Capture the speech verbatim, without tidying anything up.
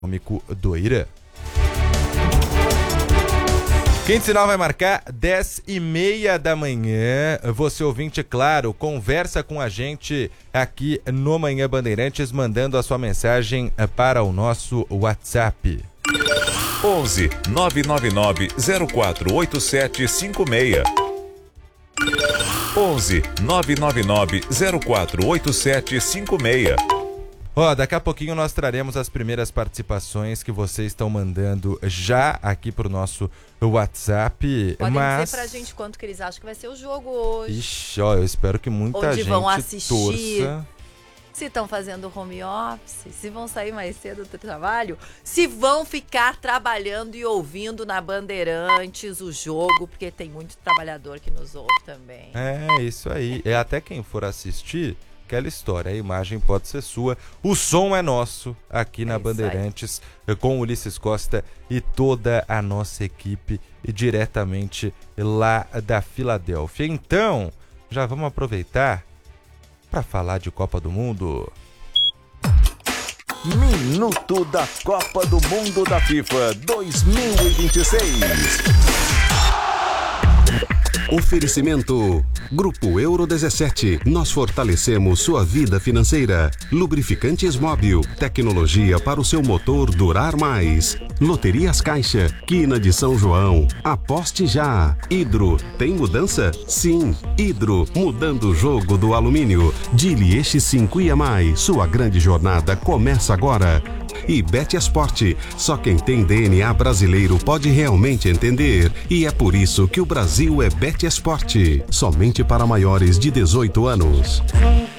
econômico do Irã. Quente Sinal vai marcar dez e meia da manhã. Você, ouvinte, claro, conversa com a gente aqui no Manhã Bandeirantes, mandando a sua mensagem para o nosso WhatsApp. onze nove nove nove zero quatro oito sete cinco seis. onze nove nove nove zero quatro oito sete cinco seis. Ó, oh, daqui a pouquinho nós traremos as primeiras participações que vocês estão mandando já aqui pro nosso WhatsApp. Podem mas... dizer pra gente quanto que eles acham que vai ser o jogo hoje. Ixi, ó, eu espero que muita Onde gente vão assistir, torça. Se estão fazendo home office, se vão sair mais cedo do trabalho, se vão ficar trabalhando e ouvindo na Bandeirantes o jogo, porque tem muito trabalhador que nos ouve também. É, isso aí. É, até quem for assistir, aquela história, a imagem pode ser sua, o som é nosso aqui na É Bandeirantes, com Ulisses Costa e toda a nossa equipe e diretamente lá da Filadélfia. Então, já vamos aproveitar para falar de Copa do Mundo. Minuto da Copa do Mundo da FIFA dois mil e vinte e seis. Oferecimento Grupo Euro dezessete. Nós fortalecemos sua vida financeira. Lubrificantes Móbil. Tecnologia para o seu motor durar mais. Loterias Caixa. Quina de São João. Aposte já. Hidro. Tem mudança? Sim. Hidro. Mudando o jogo do alumínio. Dili Eixi cinco e a mais. Sua grande jornada começa agora. E Betesport. Só quem tem D N A brasileiro pode realmente entender. E é por isso que o Brasil é Betesport. Somente para maiores de dezoito anos.